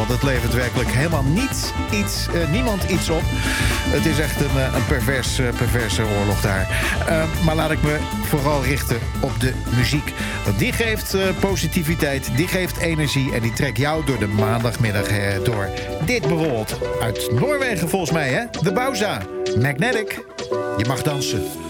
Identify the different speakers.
Speaker 1: want het levert werkelijk helemaal niemand iets op. Het is echt een perverse oorlog daar. Maar laat ik me vooral richten op de muziek. Want die geeft positiviteit, die geeft energie en die trekt jou door de maandagmiddag door. Dit bijvoorbeeld uit Noorwegen volgens mij, hè? De Bauza, Magnetic. Je mag dansen.